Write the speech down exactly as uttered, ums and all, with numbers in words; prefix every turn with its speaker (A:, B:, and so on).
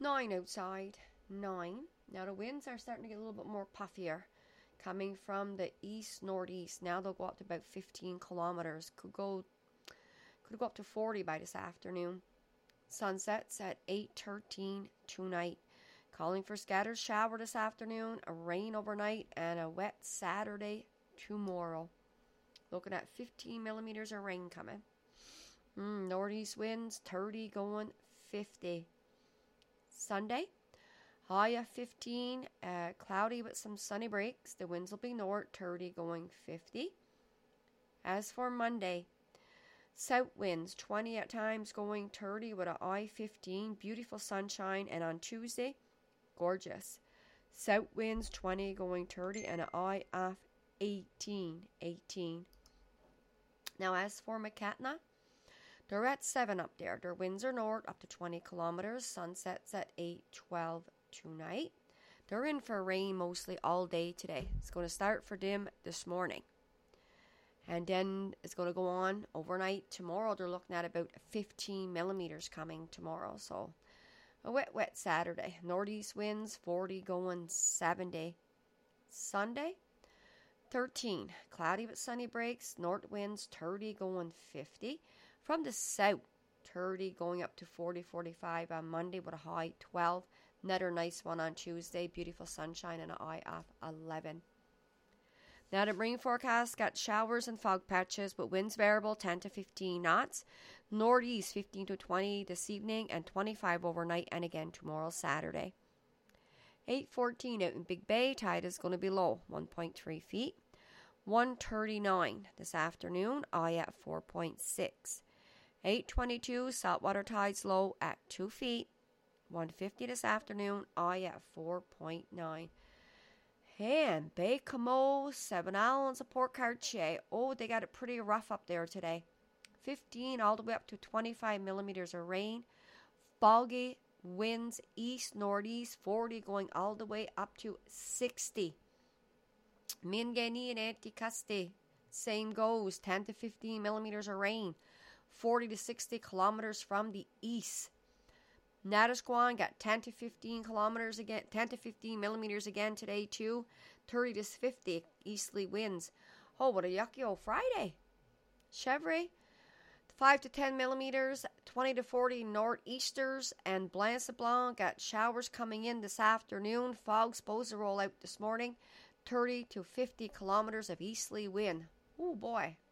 A: Nine outside. Nine. Now the winds are starting to get a little bit more puffier, coming from the east northeast. Now they'll go up to about fifteen kilometers. Could go, could go up to forty by this afternoon. Sunsets at eight thirteen tonight. Calling for scattered shower this afternoon, a rain overnight, and a wet Saturday tomorrow. Looking at fifteen millimeters of rain coming. Mm, northeast winds, thirty going fifty. Sunday, high of fifteen, uh, cloudy with some sunny breaks. The winds will be north, thirty going fifty. As for Monday, south winds, twenty at times going thirty with a high fifteen. Beautiful sunshine. And on Tuesday, gorgeous. South winds, twenty going thirty and a high of eighteen. eighteen. Now as for McCatna, they're at seven up there. Their winds are north up to twenty kilometers. Sunsets at eight twelve tonight. They're in for rain mostly all day today. It's going to start for them this morning. And then it's going to go on overnight. Tomorrow they're looking at about fifteen millimeters coming tomorrow. So a wet, wet Saturday. Northeast winds, forty going seventy. Sunday, thirteen. Cloudy with sunny breaks. North winds, thirty going fifty. From the south, thirty going up to forty, forty-five on Monday with a high twelve. Another nice one on Tuesday. Beautiful sunshine and a high of eleven. Now the rain forecast got showers and fog patches, but winds variable ten to fifteen knots. Northeast fifteen to twenty this evening and twenty-five overnight and again tomorrow Saturday. eight fourteen out in Big Bay. Tide is going to be low, one point three feet. one thirty-nine this afternoon, high at four point six. eight twenty-two, saltwater tides low at two feet. one fifty this afternoon, high at four point nine. And Baie-Comeau, Seven Islands of Port Cartier. Oh, they got it pretty rough up there today. fifteen all the way up to twenty-five millimeters of rain. Foggy winds east, northeast, forty going all the way up to sixty. Minguini and Anticosti, same goes, ten to fifteen millimeters of rain. forty to sixty kilometers from the east. Natasquan got ten to fifteen kilometers again, ten to fifteen millimeters again today too. thirty to fifty easterly winds. Oh, what a yucky old Friday. Chevrolet, five to ten millimeters, twenty to forty northeasters, and Blanc-Sablon got showers coming in this afternoon. Fog supposed to roll out this morning. thirty to fifty kilometers of easterly wind. Oh boy.